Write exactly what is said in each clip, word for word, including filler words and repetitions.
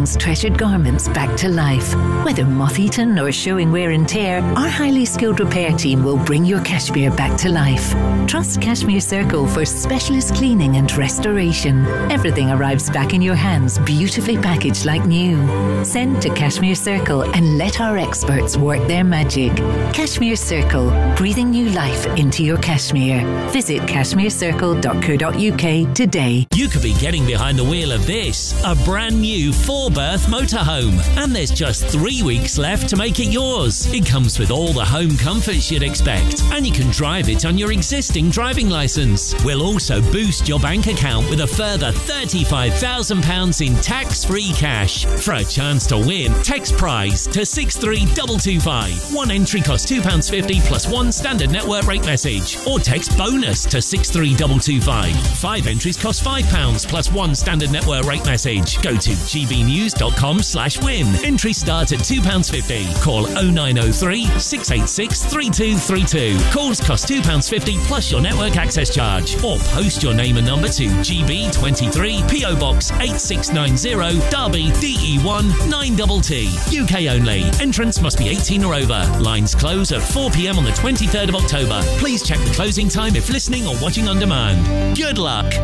brings treasured garments back to life. Whether moth-eaten or showing wear and tear, our highly skilled repair team will bring your cashmere back to life. Trust Cashmere Circle for specialist cleaning and restoration. Everything arrives back in your hands, beautifully packaged like new. Send to Cashmere Circle and let our experts work their magic. Cashmere Circle, breathing new life into your cashmere. Visit cashmere circle dot co dot uk today. You could be getting behind the wheel of this, a brand new four-berth motorhome, and there's just three weeks left to make it yours. It comes with all the home comforts you'd expect, and you can drive it on your existing driving licence. We'll also boost your bank account with a further thirty-five thousand pounds in tax-free cash. For a chance to win, text prize to six three two two five. One entry costs two pounds fifty plus one standard network rate message, or text bonus to six three two two five. Five entries cost five pounds plus one standard network rate message. Go to g b news dot com slash win. Entries start at two pounds fifty. Call oh nine oh three, six eight six, three two three two. Calls cost two pounds fifty plus your network access charge. Or post your name and number to G B twenty-three, P O Box eight six nine zero, Derby, D E one nine T T. U K only. Entrance must be eighteen or over. Lines close at four p m on the twenty-third of October. Please check the closing time if listening or watching on demand. Good luck.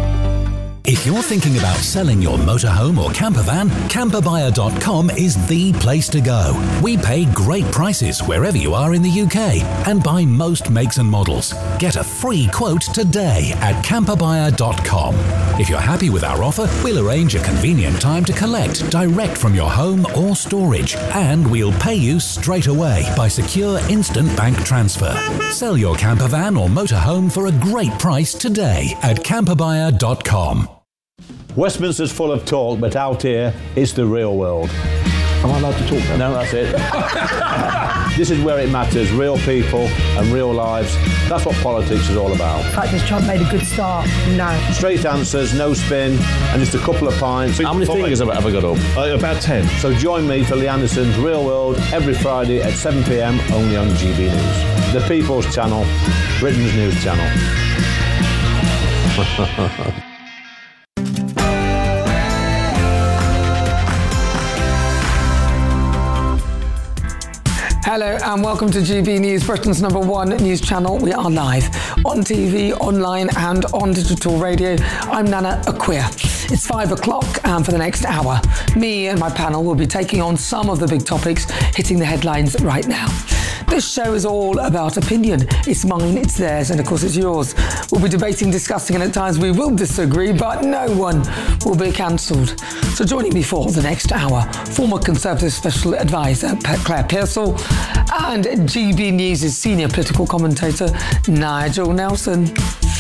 If you're thinking about selling your motorhome or camper van, camper buyer dot com is the place to go. We pay great prices wherever you are in the U K and buy most makes and models. Get a free quote today at camper buyer dot com. If you're happy with our offer, we'll arrange a convenient time to collect direct from your home or storage, and we'll pay you straight away by secure instant bank transfer. Sell your camper van or motorhome for a great price today at camper buyer dot com. Westminster's full of talk, but out here, it's the real world. Am I allowed to talk now? No, that's it. This is where it matters, real people and real lives. That's what politics is all about. In fact, has Trump made a good start? No. Straight answers, no spin, and just a couple of pints. How many fingers have I ever got up? Uh, about ten. So join me for Lee Anderson's Real World every Friday at seven p m only on G B News. The People's Channel, Britain's news channel. Hello and welcome to G B News, Britain's number one news channel. We are live on T V, online and on digital radio. I'm Nana Acquia. It's five o'clock and for the next hour, me and my panel will be taking on some of the big topics hitting the headlines right now. This show is all about opinion. It's mine, it's theirs, and of course it's yours. We'll be debating, discussing, and at times we will disagree, but no one will be cancelled. So joining me for the next hour, former Conservative Special Advisor Claire Pearsall and G B News' senior political commentator Nigel Nelson.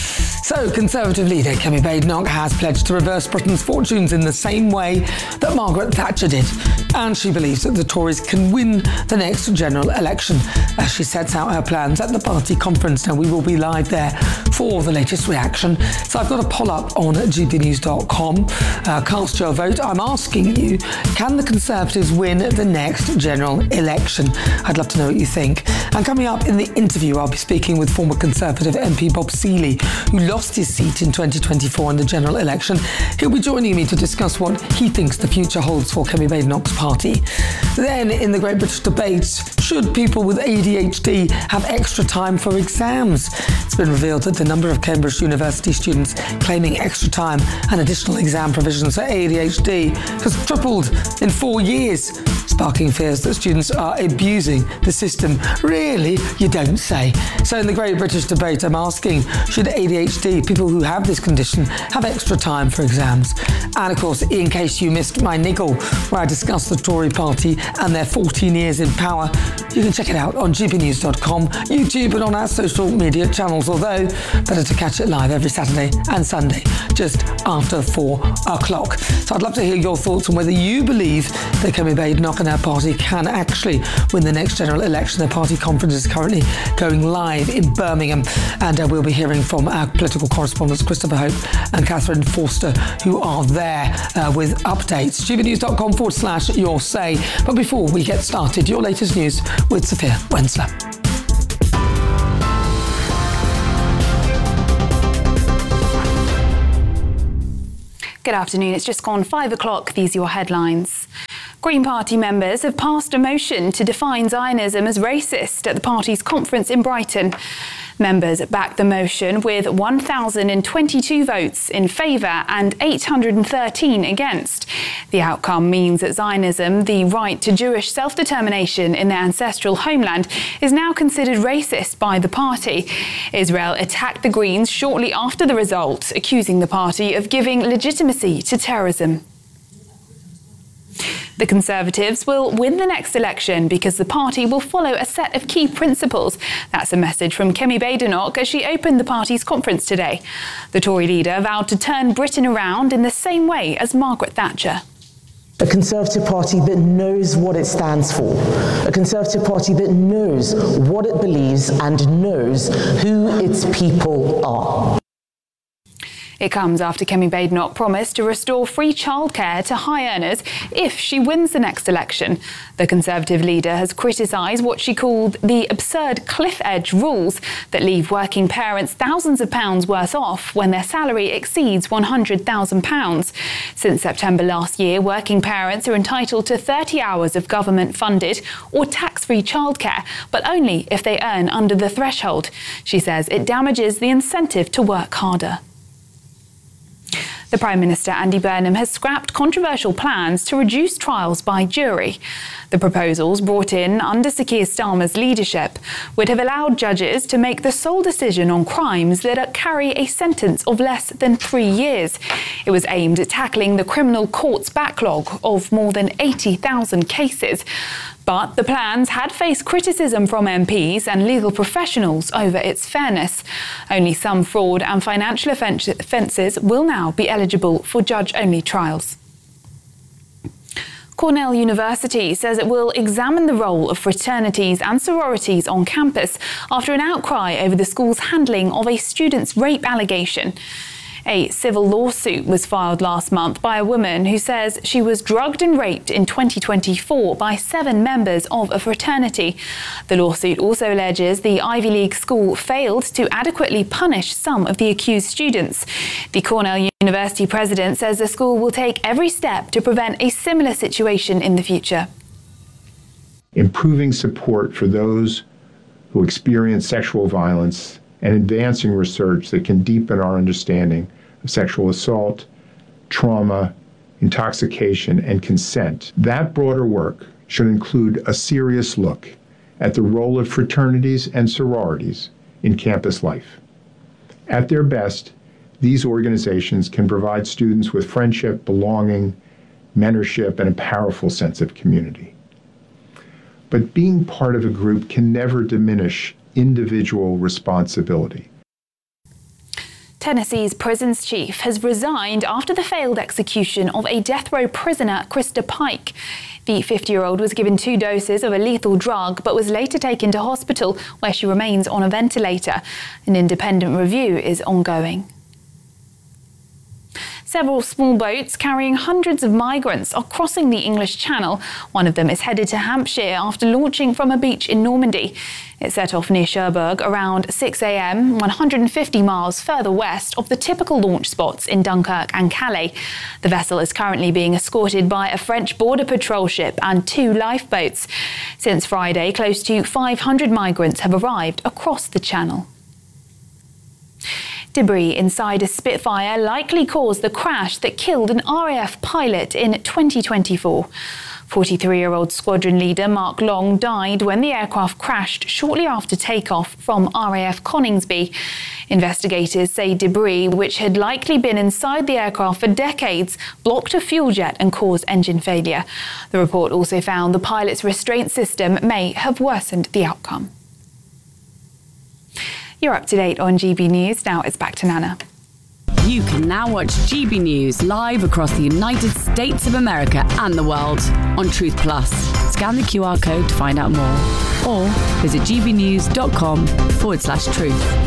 So, Conservative leader Kemi Badenoch has pledged to reverse Britain's fortunes in the same way that Margaret Thatcher did. And she believes that the Tories can win the next general election as she sets out her plans at the party conference. Now, we will be live there for the latest reaction. So I've got a poll up on g b news dot com. Uh, cast your vote. I'm asking you, can the Conservatives win the next general election? I'd love to know what you think. And coming up in the interview, I'll be speaking with former Conservative M P Bob Seeley, who lost his seat in twenty twenty-four in the general election. He'll be joining me to discuss what he thinks the future holds for Kemi Badenoch's party. Then, in the Great British Debate, should people with A D H D have extra time for exams? It's been revealed that the number of Cambridge University students claiming extra time and additional exam provisions for A D H D has tripled in four years, sparking fears that students are abusing the system. Really? You don't say. So in the Great British Debate, I'm asking, should A D H D, people who have this condition, have extra time for exams? And of course, in case you missed my niggle, where I discussed the Tory party and their fourteen years in power, you can check it out on g b news dot com, YouTube and on our social media channels, although better to catch it live every Saturday and Sunday, just after four o'clock. So I'd love to hear your thoughts on whether you believe that Kemi Badenoch and her party can actually win the next general election. Their party conference is currently going live in Birmingham, and uh, we'll be hearing from our political correspondents Christopher Hope and Catherine Forster, who are there uh, with updates. g b news dot com forward slash your say. But before we get started, your latest news with Sophia Wensler. Good afternoon. It's just gone five o'clock. These are your headlines. Green Party members have passed a motion to define Zionism as racist at the party's conference in Brighton. Members backed the motion with one thousand twenty-two votes in favour and eight hundred thirteen against. The outcome means that Zionism, the right to Jewish self-determination in their ancestral homeland, is now considered racist by the party. Israel attacked the Greens shortly after the result, accusing the party of giving legitimacy to terrorism. The Conservatives will win the next election because the party will follow a set of key principles. That's a message from Kemi Badenoch as she opened the party's conference today. The Tory leader vowed to turn Britain around in the same way as Margaret Thatcher. A Conservative Party that knows what it stands for. A Conservative Party that knows what it believes and knows who its people are. It comes after Kemi Badenoch promised to restore free childcare to high earners if she wins the next election. The Conservative leader has criticised what she called the absurd cliff edge rules that leave working parents thousands of pounds worse off when their salary exceeds one hundred thousand pounds. Since September last year, working parents are entitled to thirty hours of government-funded or tax-free childcare, but only if they earn under the threshold. She says it damages the incentive to work harder. The Prime Minister, Andy Burnham, has scrapped controversial plans to reduce trials by jury. The proposals, brought in under Sir Keir Starmer's leadership, would have allowed judges to make the sole decision on crimes that carry a sentence of less than three years. It was aimed at tackling the criminal court's backlog of more than eighty thousand cases. But the plans had faced criticism from M Ps and legal professionals over its fairness. Only some fraud and financial offences will now be eligible for judge-only trials. Cornell University says it will examine the role of fraternities and sororities on campus after an outcry over the school's handling of a student's rape allegation. A civil lawsuit was filed last month by a woman who says she was drugged and raped in twenty twenty-four by seven members of a fraternity. The lawsuit also alleges the Ivy League school failed to adequately punish some of the accused students. The Cornell University president says the school will take every step to prevent a similar situation in the future. Improving support for those who experience sexual violence and advancing research that can deepen our understanding of sexual assault, trauma, intoxication, and consent. That broader work should include a serious look at the role of fraternities and sororities in campus life. At their best, these organizations can provide students with friendship, belonging, mentorship, and a powerful sense of community. But being part of a group can never diminish individual responsibility. Tennessee's prisons chief has resigned after the failed execution of a death row prisoner, Krista Pike. The fifty-year-old was given two doses of a lethal drug but was later taken to hospital where she remains on a ventilator. An independent review is ongoing. Several small boats carrying hundreds of migrants are crossing the English Channel. One of them is headed to Hampshire after launching from a beach in Normandy. It set off near Cherbourg around six a m, one hundred fifty miles further west of the typical launch spots in Dunkirk and Calais. The vessel is currently being escorted by a French border patrol ship and two lifeboats. Since Friday, close to five hundred migrants have arrived across the Channel. Debris inside a Spitfire likely caused the crash that killed an R A F pilot in twenty twenty-four. forty-three-year-old squadron leader Mark Long died when the aircraft crashed shortly after takeoff from R A F Coningsby. Investigators say debris, which had likely been inside the aircraft for decades, blocked a fuel jet and caused engine failure. The report also found the pilot's restraint system may have worsened the outcome. You're up to date on G B News. Now it's back to Nana. You can now watch G B News live across the United States of America and the world on Truth Plus. Scan the Q R code to find out more or visit gbnews.com forward slash truth.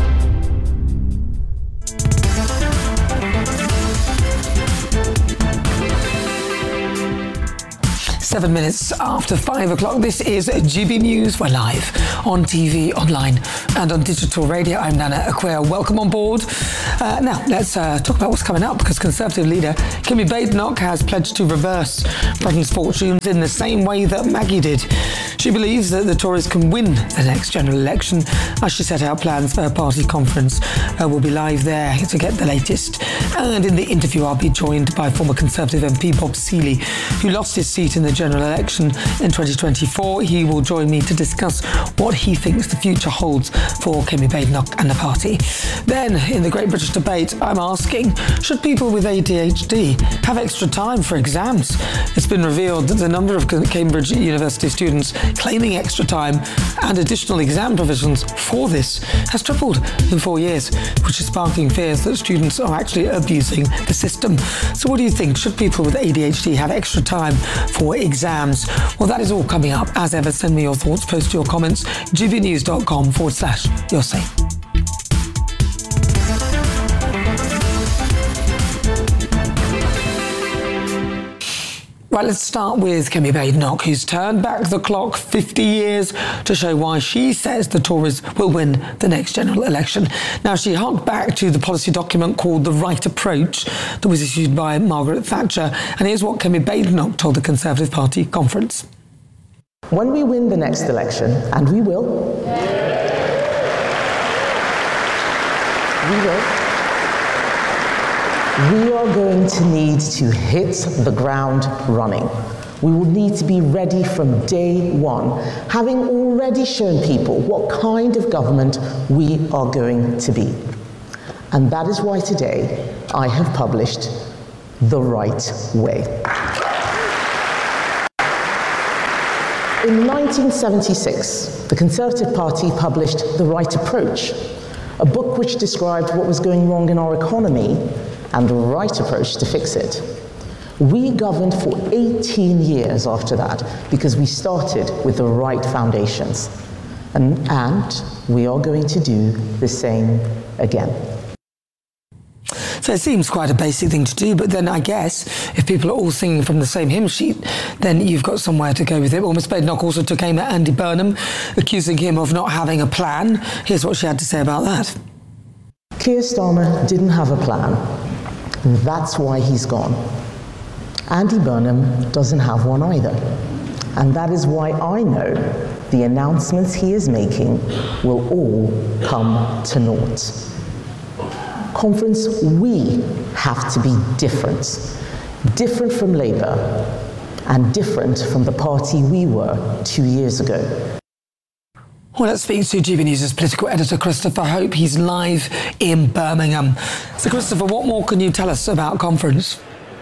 Seven minutes after five o'clock. This is G B News. We're live on T V, online and on digital radio. I'm Nana Acquia. Welcome on board. Uh, now, let's uh, talk about what's coming up, because Conservative leader Kemi Badenoch has pledged to reverse Britain's fortunes in the same way that Maggie did. She believes that the Tories can win the next general election, as she set out plans for her party conference. Uh, we'll be live there to get the latest. And in the interview, I'll be joined by former Conservative M P Bob Seely, who lost his seat in the general election in twenty twenty-four. He will join me to discuss what he thinks the future holds for Kemi Badenoch and the party. Then, in the Great British Debate, I'm asking, should people with A D H D have extra time for exams? It's been revealed that the number of Cambridge University students claiming extra time and additional exam provisions for this has tripled in four years, which is sparking fears that students are actually abusing the system. So what do you think? Should people with A D H D have extra time for exams? Well, that is all coming up. As ever, send me your thoughts, post your comments, gbnews.com forward slash your say. Right, let's start with Kemi Badenoch, who's turned back the clock fifty years to show why she says the Tories will win the next general election. Now, she harked back to the policy document called The Right Approach that was issued by Margaret Thatcher, and here's what Kemi Badenoch told the Conservative Party conference. When we win the next election, and we will, we will, we are going to need to hit the ground running. We will need to be ready from day one, having already shown people what kind of government we are going to be. And that is why today I have published The Right Way. In nineteen seventy-six, the Conservative Party published The Right Approach, a book which described what was going wrong in our economy and the right approach to fix it. We governed for eighteen years after that because we started with the right foundations. And, and we are going to do the same again. So it seems quite a basic thing to do, but then I guess if people are all singing from the same hymn sheet, then you've got somewhere to go with it. Well, Miss Badenoch also took aim at Andy Burnham, accusing him of not having a plan. Here's what she had to say about that. Keir Starmer didn't have a plan. That's why he's gone. Andy Burnham doesn't have one either. And that is why I know the announcements he is making will all come to naught. Conference, we have to be different. Different from Labour and different from the party we were two years ago. Well, let's speak to G B News' political editor, Christopher Hope. He's live in Birmingham. So, Christopher, what more can you tell us about conference?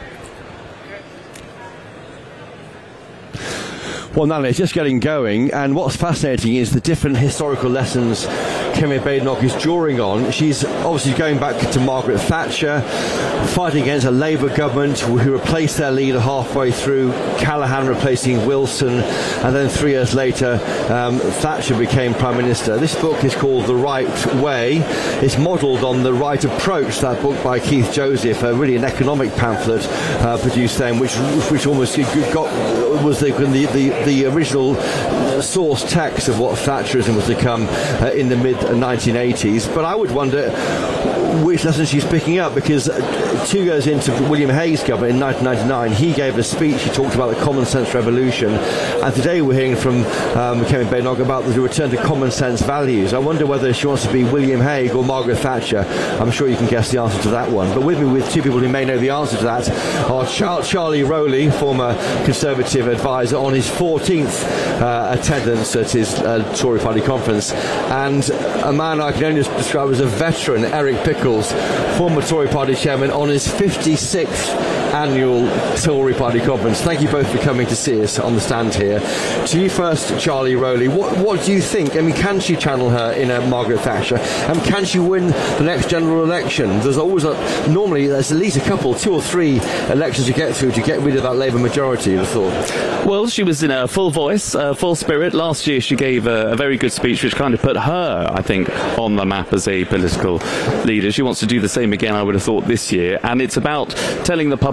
Well, Nana, it's just getting going, and what's fascinating is the different historical lessons Kemi Badenoch is drawing on. She's obviously going back to Margaret Thatcher, fighting against a Labour government who replaced their leader halfway through, Callaghan replacing Wilson, and then three years later, um, Thatcher became Prime Minister. This book is called The Right Way. It's modelled on The Right Approach, that book by Keith Joseph, uh, really an economic pamphlet uh, produced then, which which almost got was the the, the the original source text of what Thatcherism was to come uh, in the mid nineteen eighties. But I would wonder which lesson she's picking up, because two years into William Hague's government in nineteen ninety-nine, he gave a speech, he talked about the common sense revolution, and today we're hearing from um, Kemi Badenoch about the return to common sense values. I wonder whether she wants to be William Hague or Margaret Thatcher. I'm sure you can guess the answer to that one. But with me, with two people who may know the answer to that, are Char- Charlie Rowley, former Conservative advisor, on his fourteenth uh, attendance at his uh, Tory party conference, and a man I can only describe as a veteran, Eric Pickles, former Tory party chairman, on his fifty-sixth annual Tory party conference. Thank you both for coming to see us on the stand here. To you first, Charlie Rowley, what, what do you think? I mean, can she channel her inner Margaret Thatcher? And can she win the next general election? There's always a, normally there's at least a couple, two or three elections to get through to get rid of that Labour majority, I thought. Well, she was in a full voice, uh, full spirit. Last year she gave a, a very good speech which kind of put her, I think, on the map as a political leader. She wants to do the same again, I would have thought, this year. And it's about telling the public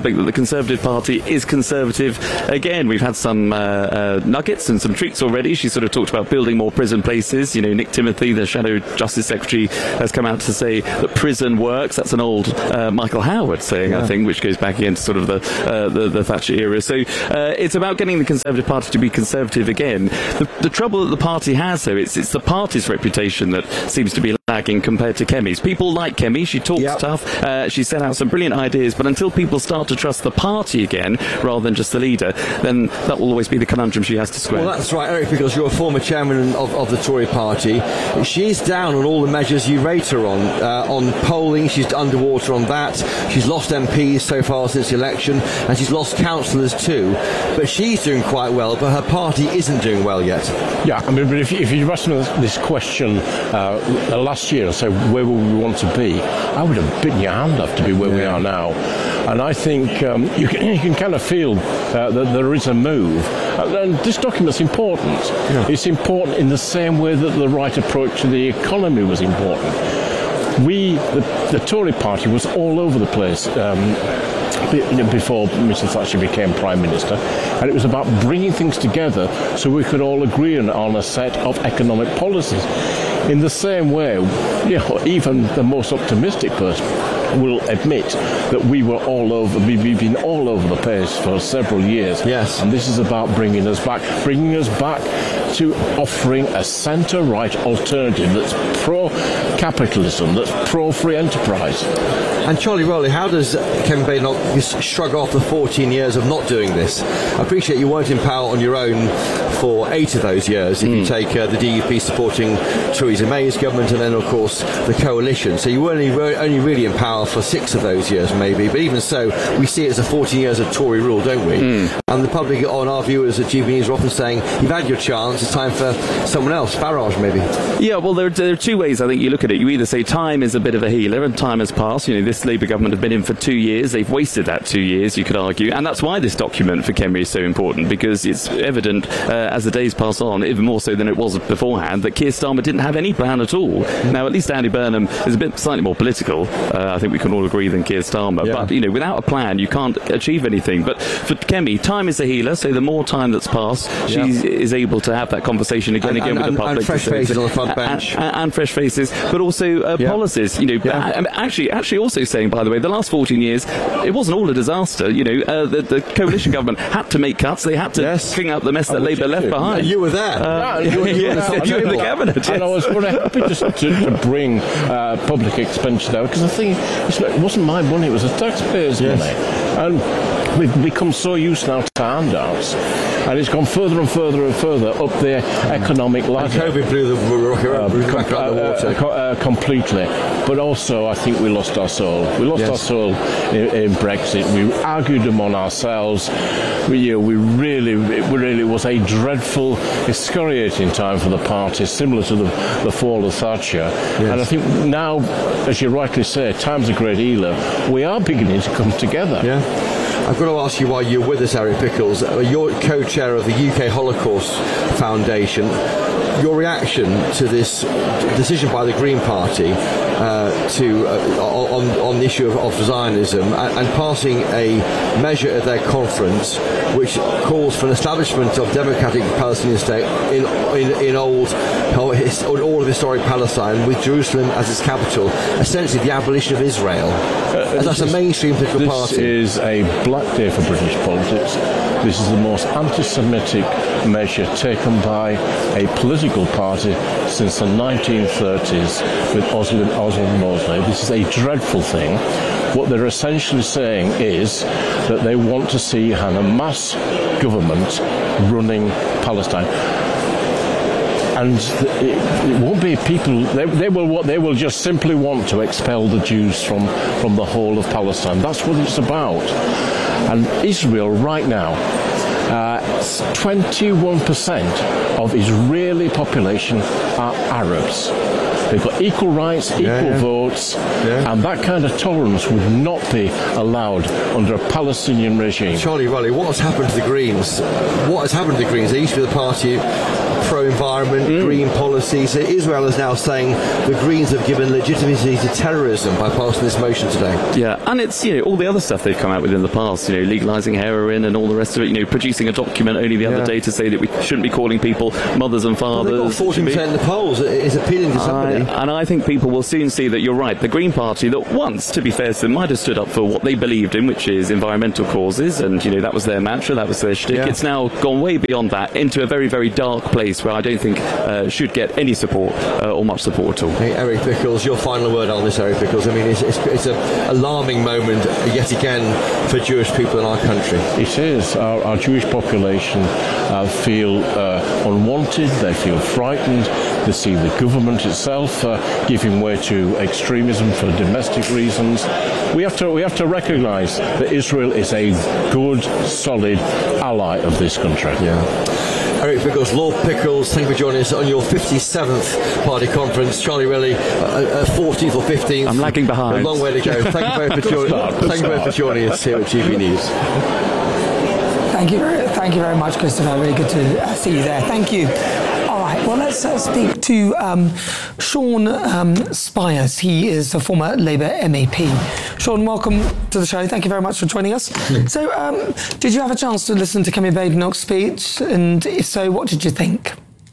Republic that the Conservative Party is Conservative again. We've had some uh, uh, nuggets and some treats already. She sort of talked about building more prison places. You know, Nick Timothy, the Shadow Justice Secretary, has come out to say that prison works. That's an old uh, Michael Howard saying, yeah. I think, which goes back into sort of the, uh, the, the Thatcher era. So uh, it's about getting the Conservative Party to be Conservative again. The, the trouble that the party has, though, it's, it's the party's reputation that seems to be lagging compared to Kemi's. People like Kemi. She talks yep. tough. Uh, she set out some brilliant ideas, but until people start to trust the party again rather than just the leader, then that will always be the conundrum she has to square. Well, that's right, Eric, because you're a former chairman of, of the Tory party. She's down on all the measures you rate her on. Uh, on polling, she's underwater on that. She's lost M Ps so far since the election, and she's lost councillors too. But she's doing quite well, but her party isn't doing well yet. Yeah, I mean, but if, if you asked me this question uh, last year, so where would we want to be, I would have bitten your hand off to be where yeah. we are now. And I think um, you, can, you can kind of feel uh, that there is a move. And this document's important. Yeah. It's important in the same way that the right approach to the economy was important. We, the, the Tory party, was all over the place um, before Missus Thatcher became Prime Minister, and it was about bringing things together so we could all agree on, on a set of economic policies. In the same way, you know, even the most optimistic person will admit that we were all over, we've been all over the place for several years. Yes. And this is about bringing us back, bringing us back to offering a centre-right alternative that's pro-capitalism, that's pro-free enterprise. And Charlie Rowley, how does Kemi Badenoch just shrug off the fourteen years of not doing this? I appreciate you weren't in power on your own for eight of those years, if mm. you take uh, the D U P supporting Theresa May's government and then, of course, the coalition. So you were only, only really in power for six of those years, maybe. But even so, we see it as a fourteen years of Tory rule, don't we? Mm. And the public, on our viewers at G B News, are often saying, you've had your chance, it's time for someone else, Farage, maybe. Yeah, well, there, there are two ways I think you look at it. You either say time is a bit of a healer and time has passed. You know, this Labour government have been in for two years. They've wasted that two years, you could argue. And that's why this document for Kemi is so important, because it's evident uh, as the days pass on, even more so than it was beforehand, that Keir Starmer didn't have any plan at all. Mm. Now, at least Andy Burnham is a bit slightly more political, uh, I think we can all agree, than Keir Starmer. Yeah. But, you know, without a plan, you can't achieve anything. But for Kemi, time is a healer, so the more time that's passed, yeah. she is able to have that conversation again and, again and, with and, the public. And fresh faces on the front bench. And, and, and fresh faces, but also uh, yeah. policies. You know, yeah. actually, actually also saying, by the way, the last fourteen years, it wasn't all a disaster. You know, uh, the, the coalition government had to make cuts. They had to yes. clean up the mess that Labour left behind. You were there. Uh, yeah, you were, you were, yes, you were in the cabinet. Yes. And I was very happy just to, to bring uh, public expenditure down, because I think it's not, it wasn't my money, it was the taxpayers' yes. money. And we've become so used now to handouts, and it's gone further and further and further up the economic ladder. And COVID blew the rocket uh, back out the water. Uh, uh, completely. But also, I think we lost our soul. We lost yes. our soul in, in Brexit. We argued among ourselves. We, you know, we really, it really was a dreadful, excoriating time for the party, similar to the, the fall of Thatcher. Yes. And I think now, as you rightly say, time's a great healer. We are beginning to come together. Yeah. I've got to ask you why you're with us, Eric Pickles. You're co-chair of the U K Holocaust Foundation. Your reaction to this decision by the Green Party uh, to uh, on, on the issue of, of Zionism and, and passing a measure at their conference which calls for an establishment of democratic Palestinian state in in, in old in all of historic Palestine, with Jerusalem as its capital, essentially the abolition of Israel. Uh, that's a mainstream political this party. This is a black day for British politics. This is the most anti-Semitic measure taken by a political party since the nineteen thirties with Oswald, Oswald Mosley. This is a dreadful thing. What they're essentially saying is that they want to see a Hamas government running Palestine. And it, it won't be people. They, they will. What they will just simply want to expel the Jews from from the whole of Palestine. That's what it's about. And Israel right now, uh, twenty-one percent of Israeli population are Arabs. They've got equal rights, equal yeah, yeah. votes, yeah. and that kind of tolerance would not be allowed under a Palestinian regime. Charlie Rowley, what has happened to the Greens? What has happened to the Greens? They used to be the party pro-environment, mm. green policies. Israel is now saying the Greens have given legitimacy to terrorism by passing this motion today. Yeah, and it's, you know, all the other stuff they've come out with in the past, you know, legalising heroin and all the rest of it, you know, producing a document only the other yeah. day to say that we shouldn't be calling people mothers and fathers. Well, they've got fourteen percent in the polls. It's appealing to somebody. I, and I think people will soon see that you're right. The Green Party, that once, to be fair to them, might have stood up for what they believed in, which is environmental causes, and, you know, that was their mantra, that was their shtick. Yeah. It's now gone way beyond that into a very, very dark place where I don't think uh, should get any support uh, or much support at all. Hey, Eric Pickles, your final word on this, Eric Pickles. I mean, it's, it's, it's an alarming moment yet again for Jewish people in our country. It is. Our, our Jewish population uh, feel uh, unwanted, they feel frightened, they see the government itself uh, giving way to extremism for domestic reasons. We have to we have to recognise that Israel is a good, solid ally of this country. Yeah. Eric Pickles, Lord Pickles, thank you for joining us on your fifty-seventh party conference. Charlie Rowley, uh, uh, fourteenth or fifteenth. I'm lagging behind. A long way to go. Thank you both for, join- start, thank you both for joining us here at G B News. Thank you, very, thank you very much, Christopher. Really good to uh, see you there. Thank you. All right, well, let's uh, speak to um, Sean um, Spiers. He is a former Labour M E P. Sean, welcome to the show. Thank you very much for joining us. So, um, did you have a chance to listen to Kemi Badenoch's speech? And if so, what did you think?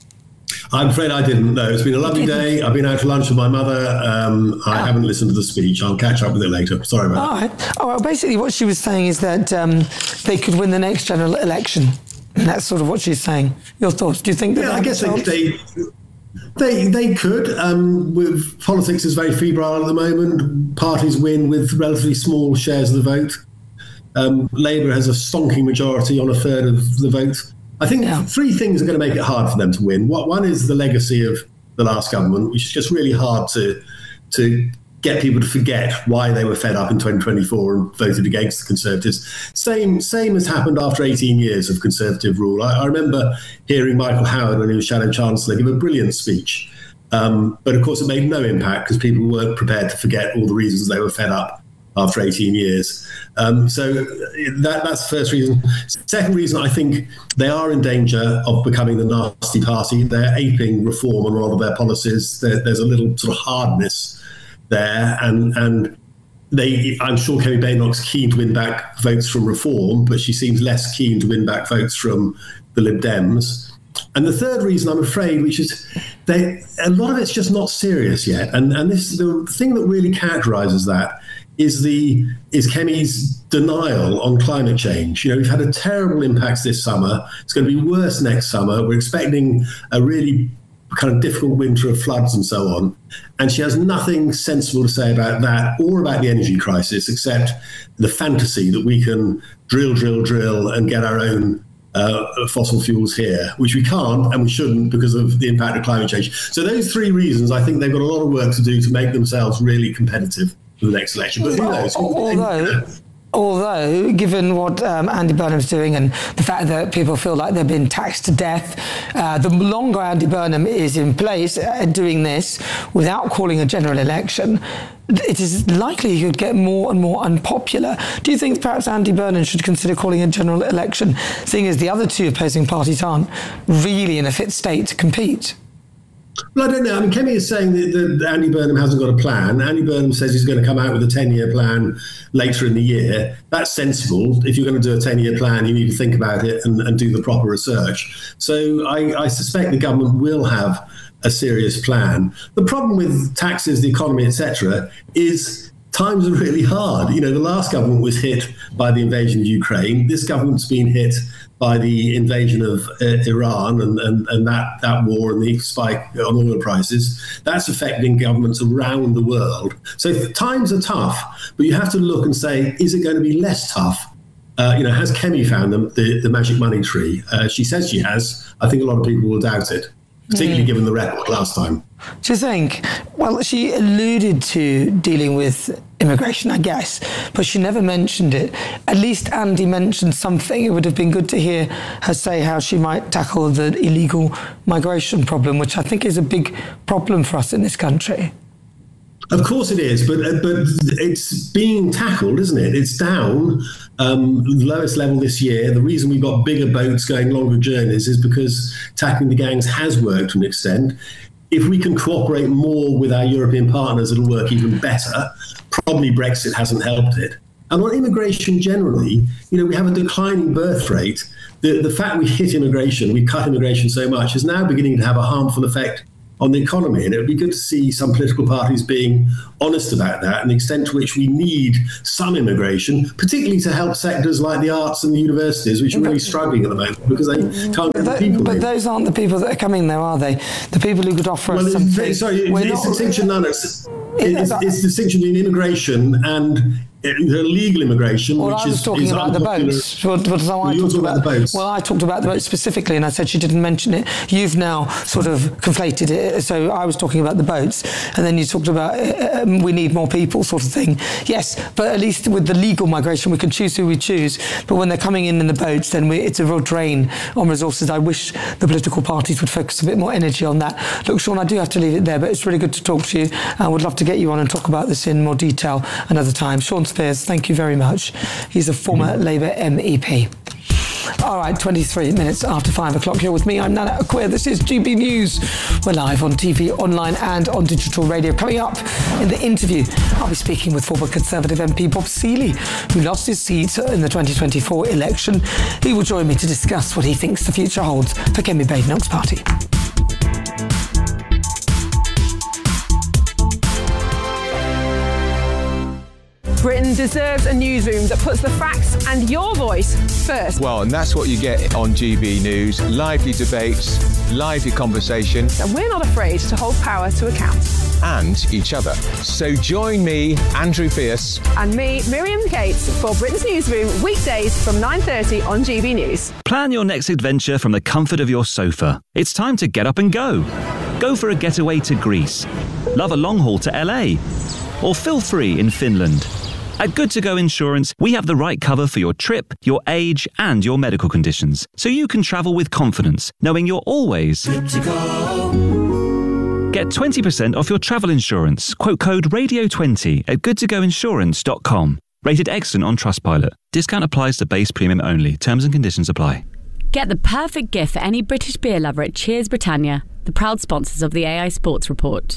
I'm afraid I didn't, no. It's been a lovely day. I've been out to lunch with my mother. Um, I oh. haven't listened to the speech. I'll catch up with it later. Sorry about All that. Right. Oh, well, basically what she was saying is that um, they could win the next general election. And that's sort of what she's saying. Your thoughts? Do you think that? Yeah, I guess they, they they they could. Um, with politics is very febrile at the moment. Parties win with relatively small shares of the vote. Um, Labour has a stonking majority on a third of the vote. I think yeah. three things are going to make it hard for them to win. One is the legacy of the last government, which is just really hard to to get people to forget why they were fed up in twenty twenty-four and voted against the Conservatives. Same same has happened after eighteen years of Conservative rule. I, I remember hearing Michael Howard, when he was Shadow Chancellor, give a brilliant speech. Um, but of course it made no impact because people weren't prepared to forget all the reasons they were fed up after eighteen years. Um, so that, that's the first reason. Second reason, I think they are in danger of becoming the nasty party. They're aping reform on a lot of their policies. There, there's a little sort of hardness there, and and they, I'm sure Kemi Badenoch's keen to win back votes from reform, but she seems less keen to win back votes from the Lib Dems. And the third reason, I'm afraid, which is they, a lot of it's just not serious yet. And and this the thing that really characterises that is the is Kemi's denial on climate change. You know, we've had a terrible impact this summer. It's going to be worse next summer. We're expecting a really kind of difficult winter of floods and so on. And she has nothing sensible to say about that or about the energy crisis, except the fantasy that we can drill, drill, drill and get our own uh, fossil fuels here, which we can't and we shouldn't because of the impact of climate change. So those three reasons, I think they've got a lot of work to do to make themselves really competitive for the next election. But who knows? Although, although given what um, Andy Burnham's doing and the fact that people feel like they've been taxed to death, uh, the longer Andy Burnham is in place uh, doing this without calling a general election, it is likely he would get more and more unpopular. Do you think perhaps Andy Burnham should consider calling a general election, seeing as the other two opposing parties aren't really in a fit state to compete? Well, I don't know. I mean, Kemi is saying that, that Andy Burnham hasn't got a plan. Andy Burnham says he's going to come out with a ten-year plan later in the year. That's sensible. If you're going to do a ten-year plan, you need to think about it and, and do the proper research. So I, I suspect the government will have a serious plan. The problem with taxes, the economy, et cetera, is times are really hard. You know, the last government was hit by the invasion of Ukraine. This government's been hit by the invasion of uh, Iran and, and, and that, that war and the spike on oil prices. That's affecting governments around the world. So times are tough, but you have to look and say, is it going to be less tough? Uh, you know, has Kemi found the, the, the magic money tree? Uh, she says she has. I think a lot of people will doubt it. particularly Mm. given the record last time. Do you think? Well, she alluded to dealing with immigration, I guess, but she never mentioned it. At least Andy mentioned something. It would have been good to hear her say how she might tackle the illegal migration problem, which I think is a big problem for us in this country. Of course it is, but uh, but it's being tackled, isn't it? It's down, um, lowest level this year. The reason we've got bigger boats going longer journeys is because tackling the gangs has worked to an extent. If we can cooperate more with our European partners, it'll work even better. Probably Brexit hasn't helped it. And on immigration generally, you know, we have a declining birth rate. The, the fact we hit immigration, we cut immigration so much, is now beginning to have a harmful effect on the economy. And it would be good to see some political parties being honest about that and the extent to which we need some immigration, particularly to help sectors like the arts and the universities, which are really struggling at the moment because they can't get the people But in. those aren't the people that are coming there, are they? The people who could offer Well, us it's, something. sorry, We're it's not- distinction, no, no, it's, it's, it's distinction between immigration and illegal immigration, Well, which I was is talking is about the unpopular. boats. What, what, so I Well, you're talked talking about the boats. Well, I talked about the boats specifically, and I said she didn't mention it. You've now sort of conflated it. So I was talking about the boats, and then you talked about uh, um, we need more people, sort of thing. Yes, but at least with the legal migration, we can choose who we choose. But when they're coming in in the boats, then we, it's a real drain on resources. I wish the political parties would focus a bit more energy on that. Look, Sean, I do have to leave it there, but it's really good to talk to you. I would love to get you on and talk about this in more detail another time. Sean Spears, thank you very much. He's a former Labour M E P. All right, twenty-three minutes after five o'clock. You're with me. I'm Nana Acquia. This is G B News. We're live on T V, online and on digital radio. Coming up in the interview, I'll be speaking with former Conservative M P Bob Seeley, who lost his seat in the twenty twenty-four election. He will join me to discuss what he thinks the future holds for Kemi Badenoch's party. Britain deserves a newsroom that puts the facts and your voice first. Well, and that's what you get on G B News. Lively debates, lively conversation. And we're not afraid to hold power to account. And each other. So join me, Andrew Pierce. And me, Miriam Cates, for Britain's Newsroom, weekdays from nine thirty on G B News. Plan your next adventure from the comfort of your sofa. It's time to get up and go. Go for a getaway to Greece. Love a long haul to L A. Or feel free in Finland. At Good To Go Insurance, we have the right cover for your trip, your age, and your medical conditions, so you can travel with confidence, knowing you're always good to go. Get twenty percent off your travel insurance. Quote code radio twenty at good to go insurance dot com. Rated excellent on Trustpilot. Discount applies to base premium only. Terms and conditions apply. Get the perfect gift for any British beer lover at Cheers Britannia, the proud sponsors of the A I Sports Report.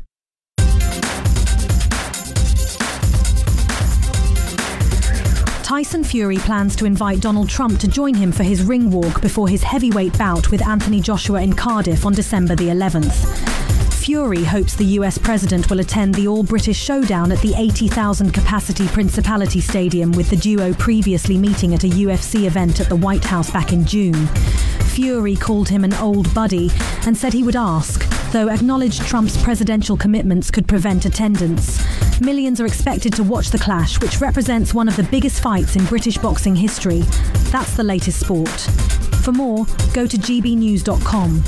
Tyson Fury plans to invite Donald Trump to join him for his ring walk before his heavyweight bout with Anthony Joshua in Cardiff on December the eleventh. Fury hopes the U S president will attend the all-British showdown at the eighty thousand capacity Principality Stadium, with the duo previously meeting at a U F C event at the White House back in June. Fury called him an old buddy and said he would ask, though acknowledged Trump's presidential commitments could prevent attendance. Millions are expected to watch the clash, which represents one of the biggest fights in British boxing history. That's the latest sport. For more, go to g b news dot com.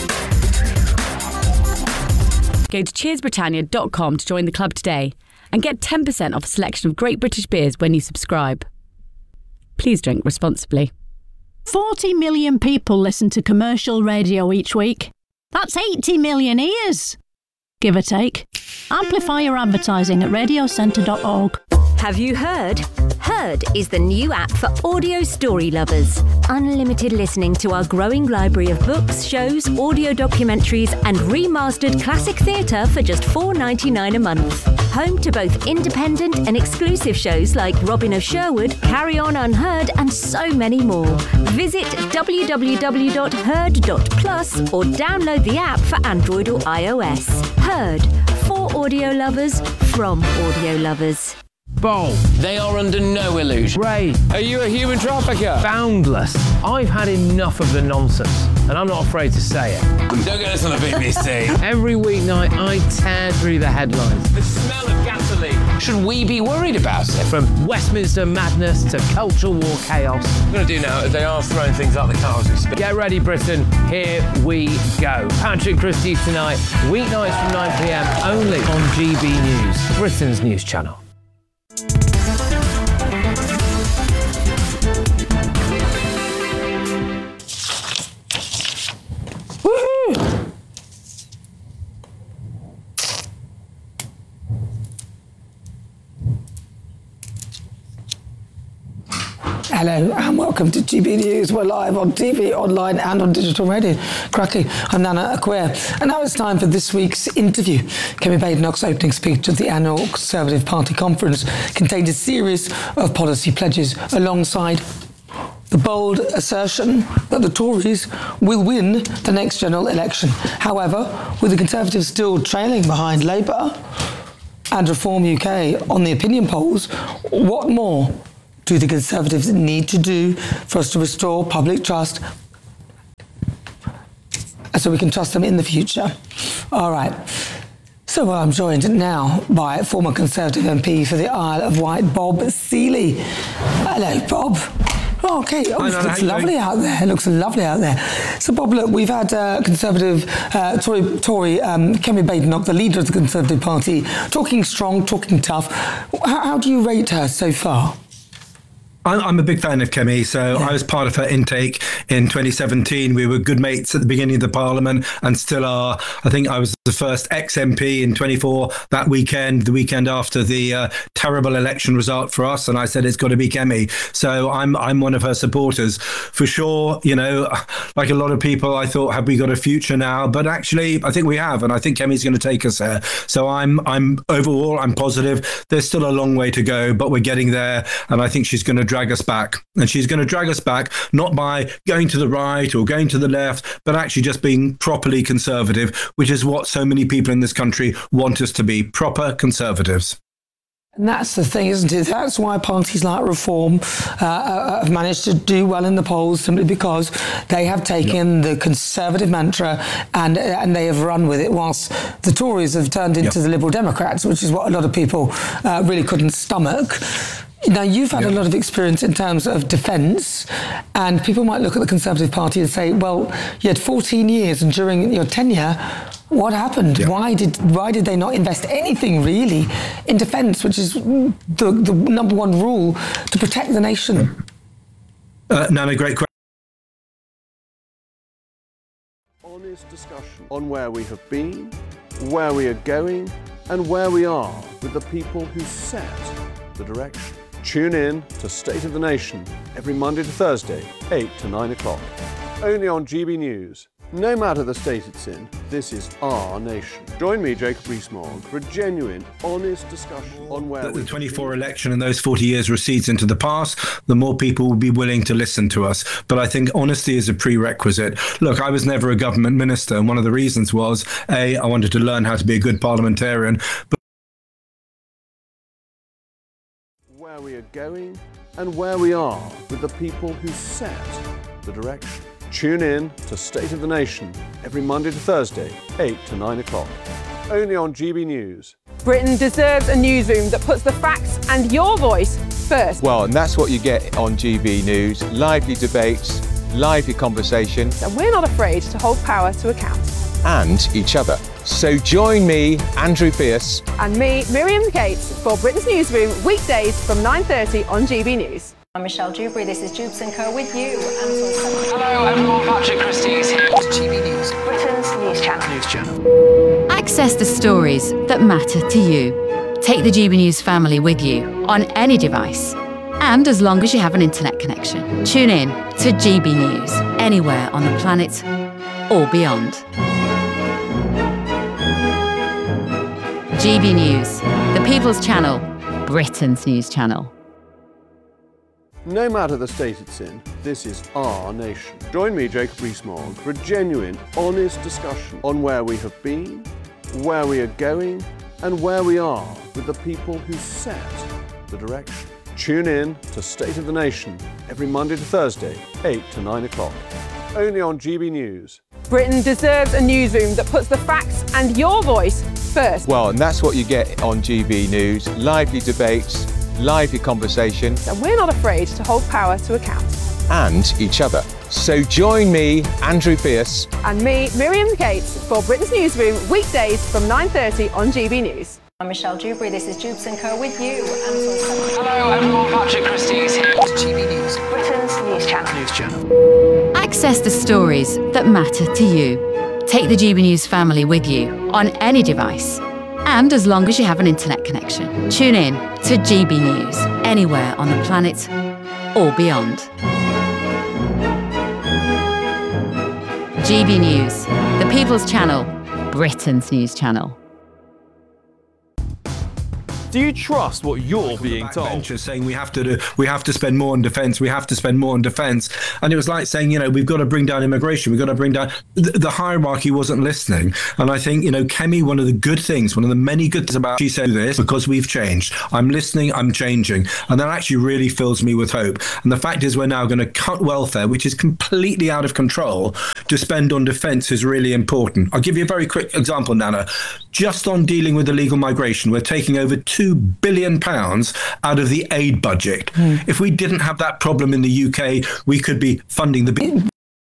Go to cheers britannia dot com to join the club today and get ten percent off a selection of great British beers when you subscribe. Please drink responsibly. forty million people listen to commercial radio each week. That's eighty million ears, give or take. Amplify your advertising at radio centre dot org. Have you heard? Heard is the new app for audio story lovers. Unlimited listening to our growing library of books, shows, audio documentaries and remastered classic theatre for just four dollars ninety-nine a month. Home to both independent and exclusive shows like Robin of Sherwood, Carry On Unheard and so many more. Visit w w w dot heard dot plus or download the app for Android or iOS. Heard, for audio lovers, from audio lovers. Bold. They are under no illusion. Ray, are you a human trafficker? Boundless. I've had enough of the nonsense, and I'm not afraid to say it. Don't get us on the B B C. Every weeknight, I tear through the headlines. The smell of gasoline. should we be worried about it? From Westminster madness to cultural war chaos. What I'm going to do now is they are throwing things out the car as we speak. Get ready, Britain. Here we go. Patrick Christie's tonight, weeknights from nine p m only on G B News, Britain's news channel. Hello and welcome to G B News. We're live on T V, online and on digital radio. Cracky, I'm Nana Acquia. And now it's time for this week's interview. Kemi Badenoch's opening speech at the annual Conservative Party conference contained a series of policy pledges alongside the bold assertion that the Tories will win the next general election. However, with the Conservatives still trailing behind Labour and Reform U K on the opinion polls, what more do the Conservatives need to do for us to restore public trust so we can trust them in the future? All right. So well, I'm joined now by former Conservative M P for the Isle of Wight, Bob Seely. Hello, Bob. Oh, okay, oh, it looks lovely out there. It looks lovely out there. So, Bob, look, we've had uh, Conservative uh, Tory, Tory um, Kemi Badenoch, the leader of the Conservative Party, talking strong, talking tough. How, how do you rate her so far? I'm a big fan of Kemi, so yeah. I was part of her intake in twenty seventeen. We were good mates at the beginning of the Parliament and still are. I think I was the first ex-M P in twenty-four that weekend, the weekend after the uh, terrible election result for us, and I said it's got to be Kemi. So I'm I'm one of her supporters. For sure, you know, like a lot of people, I thought, have we got a future now? But actually, I think we have, and I think Kemi's going to take us there. So I'm I'm overall, I'm positive. There's still a long way to go, but we're getting there, and I think she's going to drag us back. And she's going to drag us back, not by going to the right or going to the left, but actually just being properly conservative, which is what so many people in this country want us to be, proper conservatives. And that's the thing, isn't it? That's why parties like Reform uh, have managed to do well in the polls, simply because they have taken yep. the Conservative mantra and and they have run with it, whilst the Tories have turned into yep. the Liberal Democrats, which is what a lot of people uh, really couldn't stomach. Now, you've had yeah. a lot of experience in terms of defence, and people might look at the Conservative Party and say, well, you had fourteen years, and during your tenure, what happened? Yeah. Why did why did they not invest anything, really, in defence, which is the, the number one rule to protect the nation? Uh, Nana, great question. Honest discussion on where we have been, where we are going, and where we are with the people who set the direction. Tune in to State of the Nation every Monday to Thursday, eight to nine o'clock. Only on G B News. No matter the state it's in, this is our nation. Join me, Jacob Rees-Mogg, for a genuine, honest discussion on where the twenty-four election and those forty years recedes into the past, the more people will be willing to listen to us. But I think honesty is a prerequisite. Look, I was never a government minister, and one of the reasons was, A, I wanted to learn how to be a good parliamentarian, but where we are going and where we are with the people who set the direction. Tune in to State of the Nation every Monday to Thursday, eight to nine o'clock. Only on G B News. Britain deserves a newsroom that puts the facts and your voice first. Well, and that's what you get on G B News. Lively debates, lively conversation. And we're not afraid to hold power to account. And each other. So join me, Andrew Pierce. And me, Miriam Cates, for Britain's Newsroom, weekdays from nine thirty on G B News. I'm Michelle Dewberry, this is Jubes and Co with you. Hello everyone, Patrick Christie's here. G B News, Britain's news channel. News channel. Access the stories that matter to you. Take the G B News family with you on any device. And as long as you have an internet connection, tune in to G B News anywhere on the planet or beyond. G B News, the People's Channel, Britain's news channel. No matter the state it's in, this is our nation. Join me, Jacob Rees-Mogg, for a genuine, honest discussion on where we have been, where we are going, and where we are with the people who set the direction. Tune in to State of the Nation every Monday to Thursday, eight to nine o'clock. Only on G B News. Britain deserves a newsroom that puts the facts and your voice first. Well, and that's what you get on G B News. Lively debates, lively conversation. And we're not afraid to hold power to account. And each other. So join me, Andrew Pierce. And me, Miriam Gates, for Britain's Newsroom, weekdays from nine thirty on G B News. I'm Michelle Dewberry, this is Jubes and Co with you. Hello everyone, Patrick Christie is here. G B News. Britain's News Channel. News Channel. Access the stories that matter to you. Take the G B News family with you on any device. And as long as you have an internet connection. Tune in to G B News, anywhere on the planet or beyond. G B News, the People's Channel, Britain's news channel. Do you trust what you're being told? Saying we have to do, we have to spend more on defence, we have to spend more on defence, and it was like saying, you know, we've got to bring down immigration, we've got to bring down the, the hierarchy wasn't listening. And I think, you know, Kemi, one of the good things, one of the many good things about she said this because we've changed. I'm listening, I'm changing, and that actually really fills me with hope. And the fact is, we're now going to cut welfare, which is completely out of control, to spend on defence is really important. I'll give you a very quick example, Nana. Just on dealing with illegal migration, we're taking over two billion pounds out of the aid budget. Mm. If we didn't have that problem in the U K, we could be funding the big.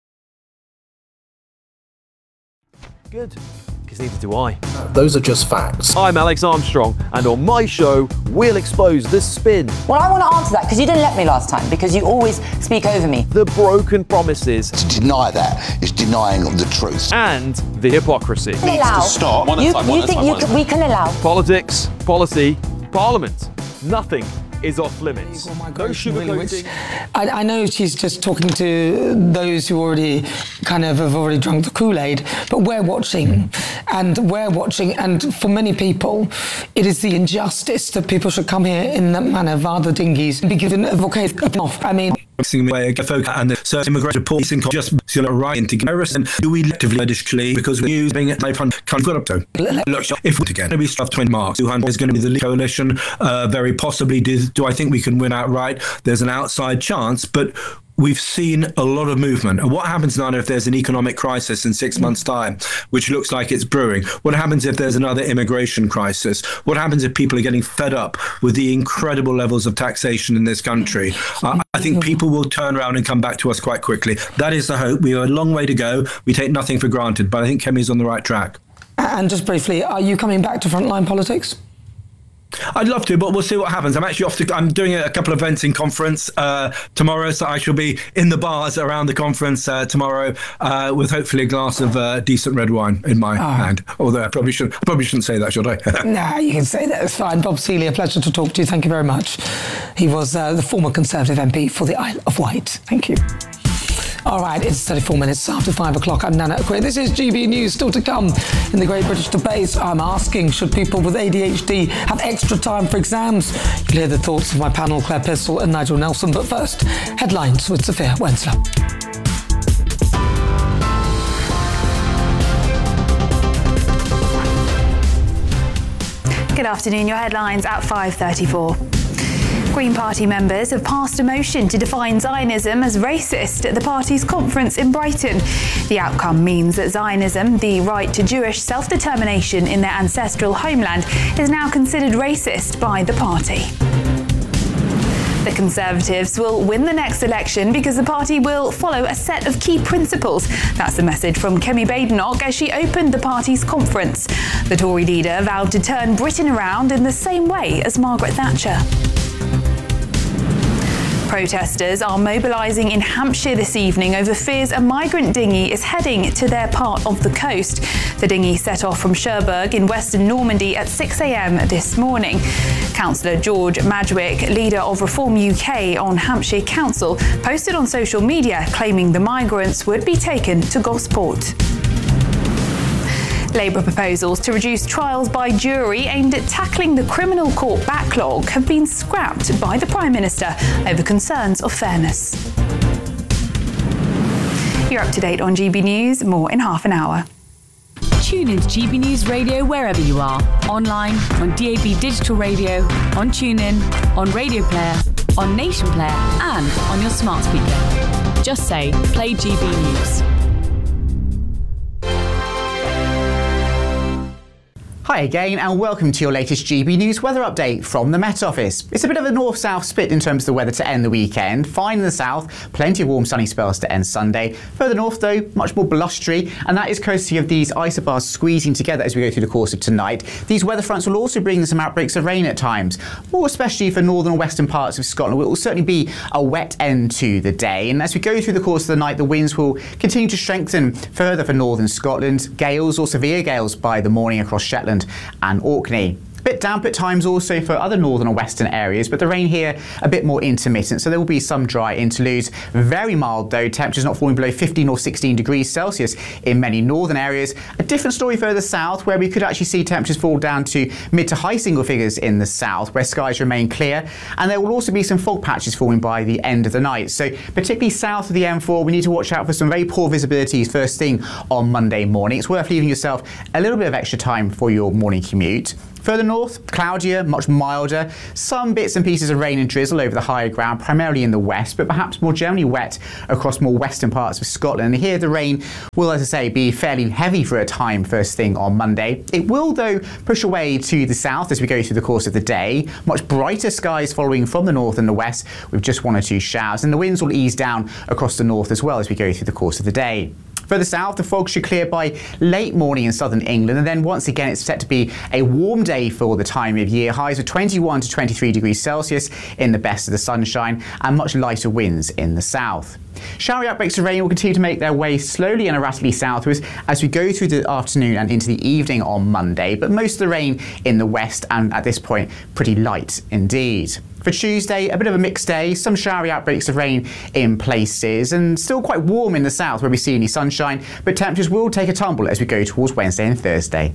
Good, because neither do I. Those are just facts. I'm Alex Armstrong, and on my show, we'll expose the spin. Well, I want to answer that because you didn't let me last time, because you always speak over me. The broken promises. To deny that is denying the truth. And the hypocrisy. Needs to stop. One you, time, you think you can, we can allow? Politics, policy, Parliament. Nothing is off limits. No sugarcoating. I, I know she's just talking to those who already kind of have already drunk the Kool-Aid, but we're watching, and we're watching, and for many people, it is the injustice that people should come here in that manner via the dinghies and be given a vocation off. I mean. And so immigration policing just right into comparison. Do we actively additionally because we're using it? I've got up to look if we again we stuff twenty marks. two hundred is going to be the lead coalition. Uh, very possibly. Do, do I think we can win outright? There's an outside chance, but we've seen a lot of movement. And what happens now if there's an economic crisis in six months' time, which looks like it's brewing? What happens if there's another immigration crisis? What happens if people are getting fed up with the incredible levels of taxation in this country? Uh, I think people will turn around and come back to us quite quickly. That is the hope. We have a long way to go. We take nothing for granted, but I think Kemi's on the right track. And just briefly, are you coming back to frontline politics? I'd love to, but we'll see what happens. I'm actually off to, I'm doing a couple of events in conference uh, tomorrow, so I shall be in the bars around the conference uh, tomorrow uh, with hopefully a glass of uh, decent red wine in my oh. hand. Although I probably, should, I probably shouldn't say that, should I? Nah, you can say that. It's fine. Bob Seeley, a pleasure to talk to you. Thank you very much. He was uh, the former Conservative M P for the Isle of Wight. Thank you. All right, it's thirty-four minutes after five o'clock. I'm Nana Aquia. This is G B News. Still to come in the Great British Debate. I'm asking, should people with A D H D have extra time for exams? You'll hear the thoughts of my panel, Claire Pistol and Nigel Nelson. But first, headlines with Sophia Wensler. Good afternoon. Your headlines at five thirty-four. Green Party members have passed a motion to define Zionism as racist at the party's conference in Brighton. The outcome means that Zionism, the right to Jewish self-determination in their ancestral homeland, is now considered racist by the party. The Conservatives will win the next election because the party will follow a set of key principles. That's the message from Kemi Badenoch as she opened the party's conference. The Tory leader vowed to turn Britain around in the same way as Margaret Thatcher. Protesters are mobilising in Hampshire this evening over fears a migrant dinghy is heading to their part of the coast. The dinghy set off from Cherbourg in western Normandy at six a.m. this morning. Councillor George Madgwick, leader of Reform U K on Hampshire Council, posted on social media claiming the migrants would be taken to Gosport. Labour proposals to reduce trials by jury aimed at tackling the criminal court backlog have been scrapped by the Prime Minister over concerns of fairness. You're up to date on G B News. More in half an hour. Tune into G B News Radio wherever you are. Online, on D A B Digital Radio, on TuneIn, on Radio Player, on Nation Player and on your smart speaker. Just say, play G B News. Hi again and welcome to your latest G B News weather update from the Met Office. It's a bit of a north-south split in terms of the weather to end the weekend. Fine in the south, plenty of warm sunny spells to end Sunday. Further north though, much more blustery, and that is courtesy of these isobars squeezing together as we go through the course of tonight. These weather fronts will also bring some outbreaks of rain at times, more especially for northern and western parts of Scotland. It will certainly be a wet end to the day, and as we go through the course of the night, the winds will continue to strengthen further for northern Scotland. Gales or severe gales by the morning across Shetland and Orkney. A bit damp at times also for other northern and western areas, but the rain here a bit more intermittent, so there will be some dry interludes. Very mild though, temperatures not falling below fifteen or sixteen degrees Celsius in many northern areas. A different story further south, where we could actually see temperatures fall down to mid to high single figures in the south, where skies remain clear, and there will also be some fog patches forming by the end of the night. So particularly south of the M four, we need to watch out for some very poor visibilities first thing on Monday morning. It's worth leaving yourself a little bit of extra time for your morning commute. Further north, cloudier, much milder, some bits and pieces of rain and drizzle over the higher ground, primarily in the west, but perhaps more generally wet across more western parts of Scotland. And here the rain will, as I say, be fairly heavy for a time first thing on Monday. It will, though, push away to the south as we go through the course of the day. Much brighter skies following from the north and the west with just one or two showers, and the winds will ease down across the north as well as we go through the course of the day. Further south, the fog should clear by late morning in southern England, and then once again it's set to be a warm day for the time of year. Highs of twenty-one to twenty-three degrees Celsius in the best of the sunshine, and much lighter winds in the south. Showery outbreaks of rain will continue to make their way slowly and erratically southwards as we go through the afternoon and into the evening on Monday, but most of the rain in the west, and at this point pretty light indeed. For Tuesday, a bit of a mixed day, some showery outbreaks of rain in places, and still quite warm in the south where we see any sunshine, but temperatures will take a tumble as we go towards Wednesday and Thursday.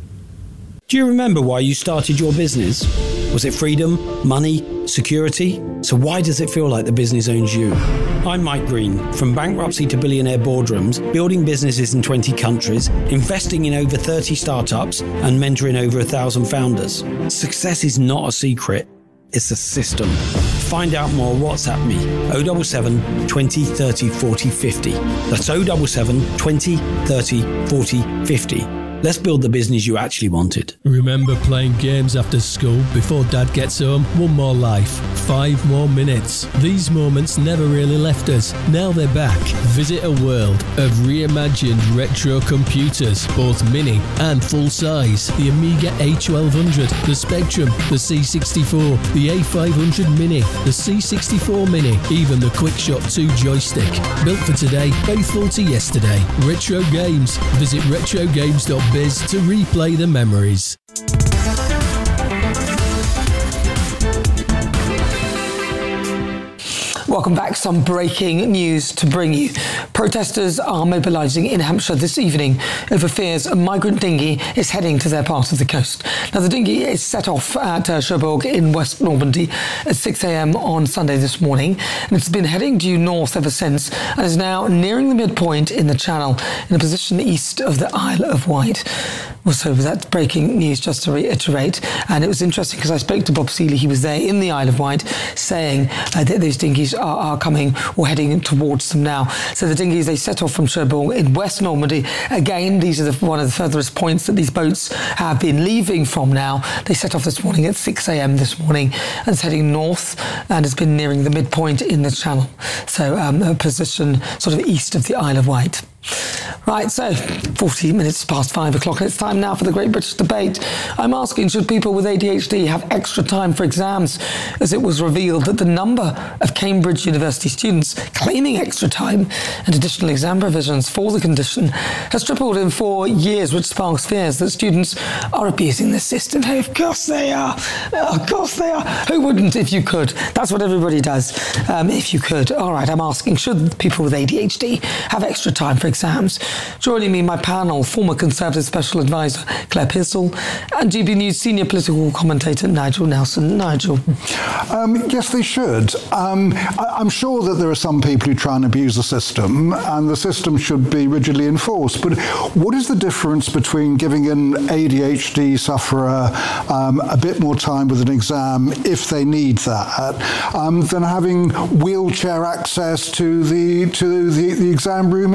Do you remember why you started your business? Was it freedom, money, security? So why does it feel like the business owns you? I'm Mike Green, from bankruptcy to billionaire boardrooms, building businesses in twenty countries, investing in over thirty startups, and mentoring over a thousand founders. Success is not a secret. It's a system. Find out more, WhatsApp me, oh seven seven, twenty, thirty, forty, fifty. That's oh seven seven, twenty, thirty, forty, fifty. Let's build the business you actually wanted. Remember playing games after school before Dad gets home? One more life, five more minutes. These moments never really left us. Now they're back. Visit a world of reimagined retro computers, both mini and full size. The Amiga A twelve hundred, the Spectrum, the C sixty-four, the A five hundred Mini, the C sixty-four Mini, even the QuickShot two joystick. Built for today, faithful to yesterday. Retro Games. Visit retro games dot biz to replay the memories. Welcome back. Some breaking news to bring you. Protesters are mobilising in Hampshire this evening over fears a migrant dinghy is heading to their part of the coast. Now, the dinghy is set off at uh, Cherbourg in West Normandy at six a.m. on Sunday this morning, and it's been heading due north ever since and is now nearing the midpoint in the channel in a position east of the Isle of Wight. Well, so that's breaking news, just to reiterate. And it was interesting because I spoke to Bob Seeley. He was there in the Isle of Wight saying uh, that those dinghies are, are coming or heading towards them now. So the dinghies, they set off from Cherbourg in West Normandy. Again, these are the, one of the furthest points that these boats have been leaving from now. They set off this morning at six a.m. this morning and it's heading north and has been nearing the midpoint in the channel. So um, a position sort of east of the Isle of Wight. Right, so forty minutes past five o'clock, and it's time now for the Great British Debate. I'm asking, should people with A D H D have extra time for exams, as it was revealed that the number of Cambridge University students claiming extra time and additional exam provisions for the condition has tripled in four years, which sparks fears that students are abusing the system. Hey, of course they are. Of course they are. Who wouldn't if you could? That's what everybody does, um, if you could. All right, I'm asking, should people with A D H D have extra time for exams? Joining me, my panel, former Conservative Special Advisor Claire Pearsall and G B News senior political commentator Nigel Nelson. Nigel. Um, yes, they should. Um, I, I'm sure that there are some people who try and abuse the system, and the system should be rigidly enforced. But what is the difference between giving an A D H D sufferer um, a bit more time with an exam if they need that, um, than having wheelchair access to the to the, the exam room itself?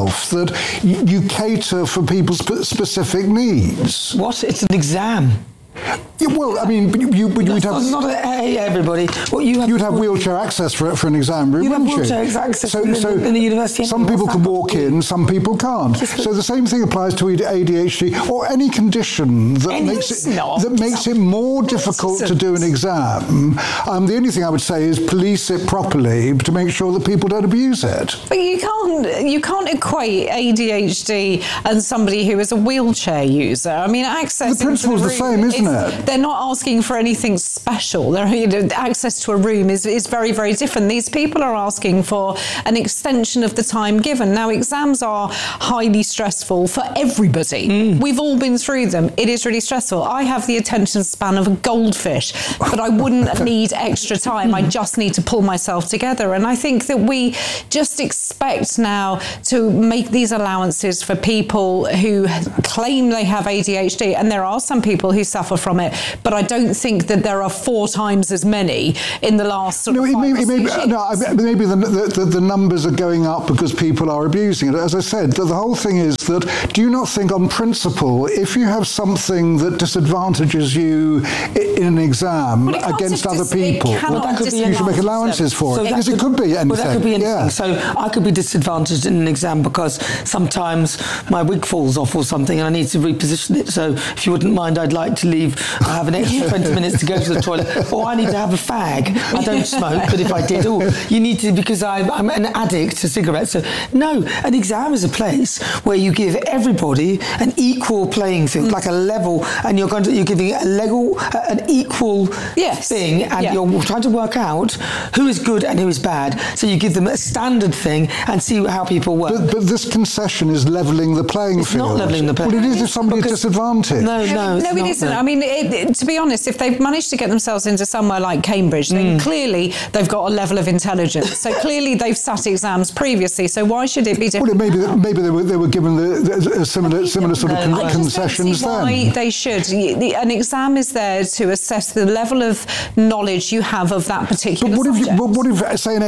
yourself that y- you cater for people's sp- specific needs. What? It's an exam. Yeah, well, I mean, but you, you, but you'd have not a, hey, everybody. What you have, you'd have wheelchair access for for an exam room, you have wouldn't wheelchair you? access so, in, so in the university. Some people can walk in, some people can't. So the same thing applies to A D H D or any condition that Any makes it not. that makes it more difficult to do an exam. Um, the only thing I would say is police it properly to make sure that people don't abuse it. But you can't you can't equate A D H D and somebody who is a wheelchair user. I mean, access. The principle's the same, isn't it? They're not asking for anything special. They're, you know, access to a room is, is very, very different. These people are asking for an extension of the time given. Now, exams are highly stressful for everybody. Mm. We've all been through them. It is really stressful. I have the attention span of a goldfish, but I wouldn't need extra time. I just need to pull myself together. And I think that we just expect now to make these allowances for people who claim they have A D H D, and there are some people who suffer from it, but I don't think that there are four times as many in the last sort no, of it five may, or it may, six no, I- maybe the, the, the numbers are going up because people are abusing it. As I said, the, the whole thing is that, do you not think on principle, if you have something that disadvantages you i- in an exam Well, against dis- other people, it cannot well, be you should make allowances for So it? that Because it could- could be anything. Well, that could be anything. Yeah. So I could be disadvantaged in an exam because sometimes my wig falls off or something and I need to reposition it. So if you wouldn't mind, I'd like to leave. I have an extra twenty minutes to go to the toilet. Or I need to have a fag. I don't smoke, but if I did, oh, you need to, because I'm, I'm an addict to cigarettes. So no, an exam is a place where you give everybody an equal playing field, like a level, and you're going to, you're giving a level, an equal yes. thing, and Yeah. you're trying to work out who is good and who is bad. So you give them a standard thing and see how people work. But, but this concession is levelling the playing It's field. not levelling the playing Well, it is if field. somebody's Because- disadvantaged. No, no, no, it isn't. I mean, it, it, to be honest, if they've managed to get themselves into somewhere like Cambridge, then clearly they've got a level of intelligence. So clearly they've sat exams previously. So why should it be different? Well, maybe maybe they were they were given the, the, a similar similar sort of con- I just don't concessions see why then. they should. The- An exam is there to assess the level of knowledge you have of that particular But what if, you, subject. but what if, say, an,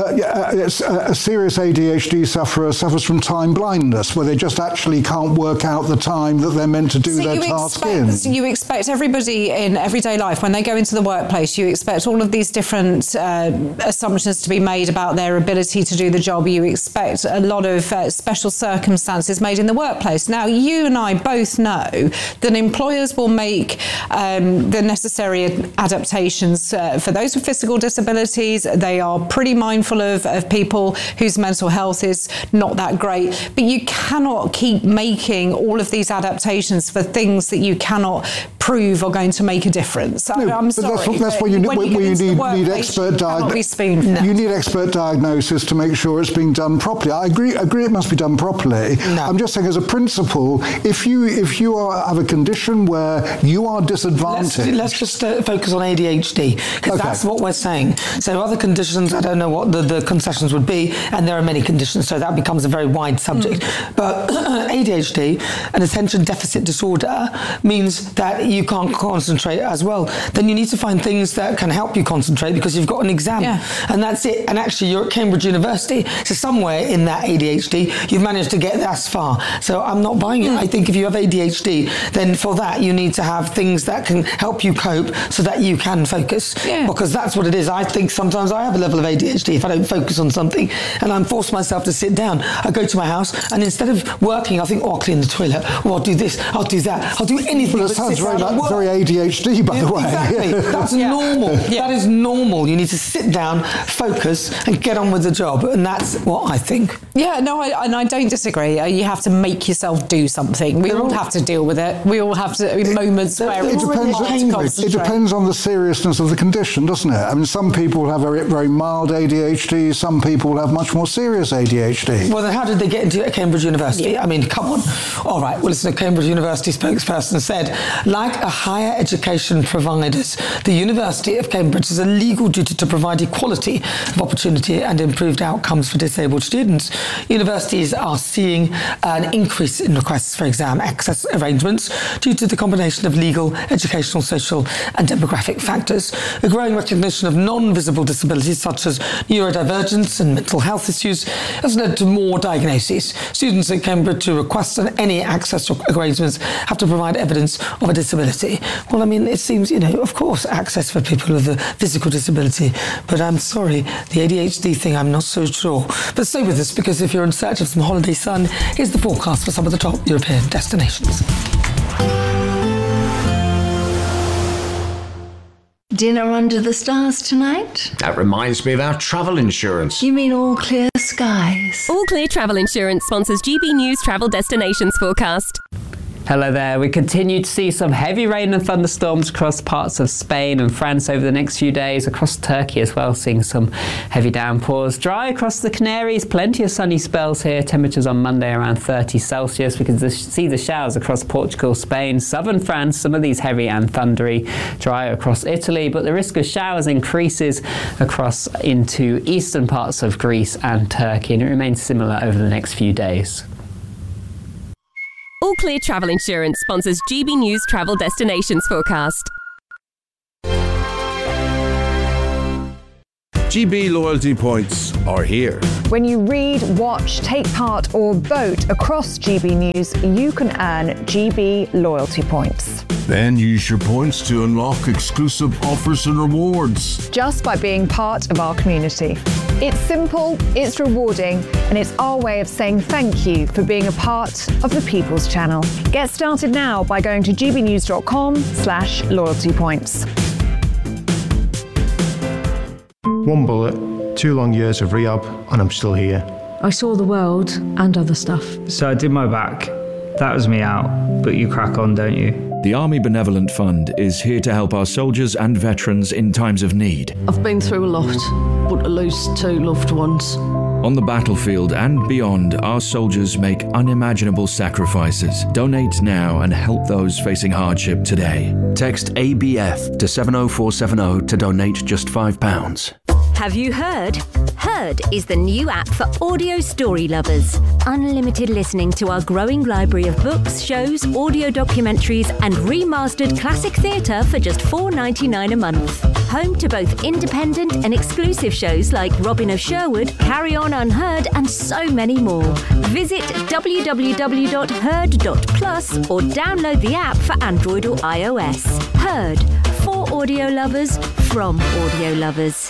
uh, a, a serious A D H D sufferer suffers from time blindness, where they just actually can't work out the time that they're meant to do So their you task expect, in? you expect everybody in everyday life, when they go into the workplace, you expect all of these different uh, assumptions to be made about their ability to do the job. You expect a lot of uh, special circumstances made in the workplace. Now, you and I both know that employers will make um, the necessary adaptations uh, for those with physical disabilities. They are pretty mindful of, of people whose mental health is not that great. But you cannot keep making all of these adaptations for things that you cannot prove are going to make a difference. I, I'm but sorry. that's, that's but where you, when where you, you get into the need, need workplace, expert you cannot be diagnosis. spoon-fed. You need expert diagnosis to make sure it's being done properly. I agree. Agree, it must be done properly. No. I'm just saying, as a principle, if you if you are, have a condition where you are disadvantaged, Let's, let's just uh, focus on A D H D, because Okay. that's what we're saying. So other conditions, I don't know what the, the concessions would be, and there are many conditions, so that becomes a very wide subject. Mm. But A D H D, an attention deficit disorder, means that you can't concentrate as well. Then you need to find things that can help you concentrate because you've got an exam. Yeah. And that's it. And actually, you're at Cambridge University, so somewhere in that A D H D, you've managed to get that far. So I'm not buying it. Mm. I think if you have A D H D, then for that, you need to have things that can help you cope so that you can focus. Yeah. Because that's what it is. I think sometimes I have a level of A D H D if I don't focus on something and I'm forced myself to sit down. I go to my house and instead of working, I think, oh, I'll clean the toilet, or I'll do this, I'll do that, I'll do anything. well, that but sounds sit very, down and like, work. very A D H D, by the way. Exactly. That's Yeah. normal. Yeah. That is normal. You need to sit down, focus, and get on with the job. And that's what I think. Yeah, no, I, and I don't disagree. Uh, You have to make yourself do something. We all have to deal with it. We all have to, in moments where It it's depends, hard to it concentrate. depends on the seriousness of the condition, doesn't it? I mean, some people have very, very mild A D H D, some people have much more serious A D H D. Well, then how did they get into Cambridge University? I mean, come on. All right, well, listen, a Cambridge University spokesperson said, like Like a higher education providers, the University of Cambridge has a legal duty to provide equality of opportunity and improved outcomes for disabled students. Universities are seeing an increase in requests for exam access arrangements due to the combination of legal, educational, social and demographic factors. A growing recognition of non-visible disabilities such as neurodivergence and mental health issues has led to more diagnoses. Students at Cambridge who request any access arrangements have to provide evidence of a disability. Well, I mean, it seems, you know, of course, access for people with a physical disability, but I'm sorry, the A D H D thing, I'm not so sure. But stay with us, because if you're in search of some holiday sun, here's the forecast for some of the top European destinations. Dinner under the stars tonight? That reminds me of our travel insurance. You mean All Clear Skies? All Clear Travel Insurance sponsors G B News Travel Destinations forecast. Hello there. We continue to see some heavy rain and thunderstorms across parts of Spain and France over the next few days, across Turkey as well, seeing some heavy downpours. Dry across the Canaries, plenty of sunny spells here. Temperatures on Monday around thirty Celsius. We can see the showers across Portugal, Spain, southern France, some of these heavy and thundery. Dry across Italy, but the risk of showers increases across into eastern parts of Greece and Turkey, and it remains similar over the next few days. All Clear Travel Insurance sponsors G B News Travel Destinations forecast. G B loyalty points are here. When you read, watch, take part or vote across G B News, you can earn G B loyalty points. Then use your points to unlock exclusive offers and rewards. Just by being part of our community. It's simple, it's rewarding, and it's our way of saying thank you for being a part of the People's Channel. Get started now by going to gbnews.com slash loyalty points. One bullet, two long years of rehab, and I'm still here. I saw the world and other stuff. So I did my back. That was me out, but you crack on, don't you? The Army Benevolent Fund is here to help our soldiers and veterans in times of need. I've been through a lot, but to lose two loved ones. On the battlefield and beyond, our soldiers make unimaginable sacrifices. Donate now and help those facing hardship today. Text A B F to seven oh four seven oh to donate just five pounds. Have you heard? Heard is the new app for audio story lovers. Unlimited listening to our growing library of books, shows, audio documentaries and remastered classic theatre for just four pounds ninety-nine a month. Home to both independent and exclusive shows like Robin of Sherwood, Carry On Unheard and so many more. Visit w w w dot heard dot plus or download the app for Android or iOS. Heard, for audio lovers, from audio lovers.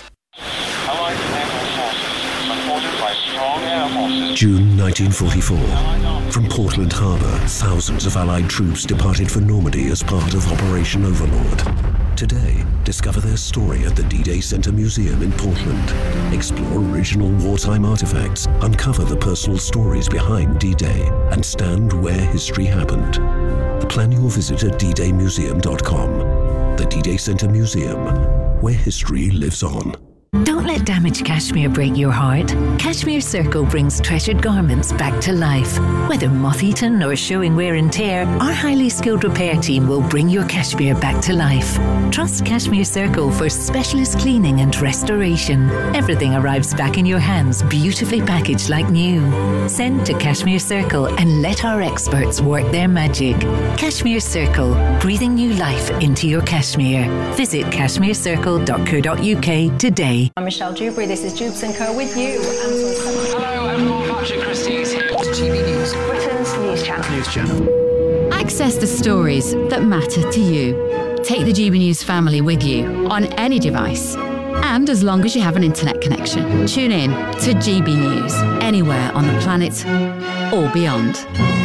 June nineteen forty-four. From Portland Harbour, thousands of Allied troops departed for Normandy as part of Operation Overlord. Today, discover their story at the D-Day Center Museum in Portland. Explore original wartime artifacts, uncover the personal stories behind D-Day, and stand where history happened. Plan your visit at d day museum dot com. The D-Day Center Museum, where history lives on. Don't let damaged cashmere break your heart. Cashmere Circle brings treasured garments back to life. Whether moth-eaten or showing wear and tear, our highly skilled repair team will bring your cashmere back to life. Trust Cashmere Circle for specialist cleaning and restoration. Everything arrives back in your hands, beautifully packaged like new. Send to Cashmere Circle and let our experts work their magic. Cashmere Circle, breathing new life into your cashmere. Visit cashmere circle dot co dot u k today. I'm Michelle Dewberry, this is Jubes and Co with you. Hello everyone, Patrick Christie is here. What's G B News? Britain's news channel. News channel. Access the stories that matter to you. Take the G B News family with you on any device. And as long as you have an internet connection, tune in to G B News anywhere on the planet or beyond.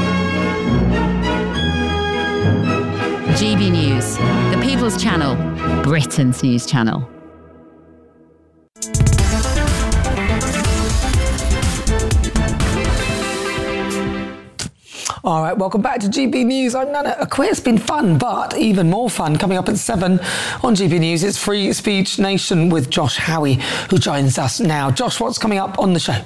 G B News, the People's Channel, Britain's news channel. All right, welcome back to G B News. I'm Nana Akua. It's been fun, but even more fun. Coming up at seven on G B News, it's Free Speech Nation with Josh Howie, who joins us now. Josh, what's coming up on the show?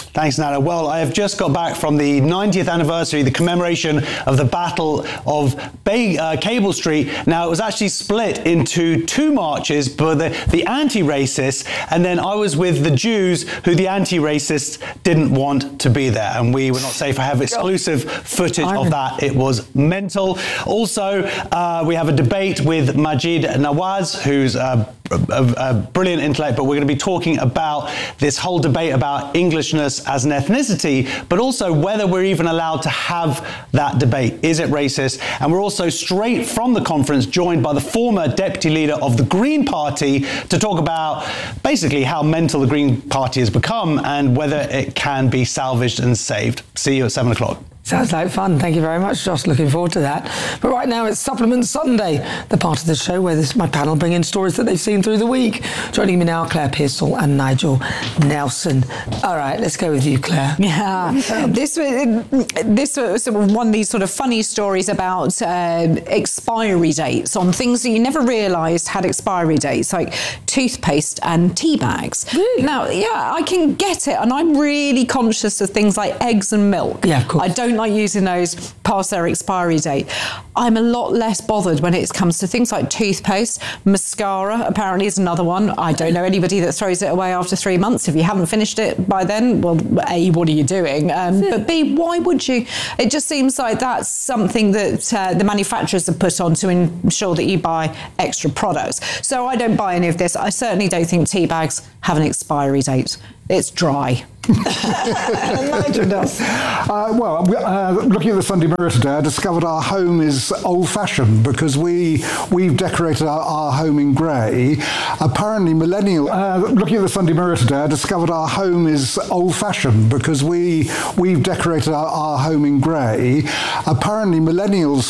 Thanks, Nana. Well, I have just got back from the ninetieth anniversary, the commemoration of the Battle of Bay, uh, Cable Street. Now, it was actually split into two marches, but the, the anti-racists, and then I was with the Jews, who the anti-racists didn't want to be there, and we were not safe. I have exclusive footage of that. It was mental. Also, uh, we have a debate with Maajid Nawaz, who's a, a, a brilliant intellect, but we're going to be talking about this whole debate about Englishness as an ethnicity, but also whether we're even allowed to have that debate. Is it racist? And we're also straight from the conference joined by the former deputy leader of the Green Party to talk about basically how mental the Green Party has become and whether it can be salvaged and saved. See you at seven o'clock. Sounds like fun. Thank you very much, Josh. Looking forward to that. But right now it's Supplement Sunday, the part of the show where this, my panel bring in stories that they've seen through the week. Joining me now, Claire Pearsall and Nigel Nelson. All right, let's go with you, Claire. Yeah, this was this was sort of one of these sort of funny stories about uh, expiry dates on things that you never realised had expiry dates, like toothpaste and tea bags. Really? Now, yeah, I can get it, and I'm really conscious of things like eggs and milk. Yeah, of course. I don't like using those past their expiry date. I'm a lot less bothered when it comes to things like toothpaste. Mascara apparently is another one. I don't know anybody that throws it away after three months. If you haven't finished it by then, well, A, what are you doing? Um, but B, why would you? It just seems like that's something that uh, the manufacturers have put on to ensure that you buy extra products. So I don't buy any of this. I certainly don't think tea bags have an expiry date. It's dry. uh, well, uh, looking at the Sunday Mirror today, I discovered our home is old-fashioned because we we've decorated our, our home in grey. Apparently, millennial. Uh, looking at the Sunday Mirror today, I discovered our home is old-fashioned because we we've decorated our, our home in grey. Apparently, millennials